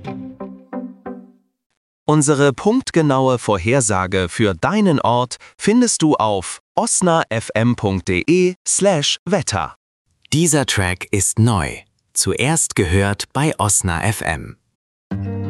Unsere punktgenaue Vorhersage für deinen Ort findest du auf osnafm.de/Wetter. Dieser Track ist neu. Zuerst gehört bei Osna FM.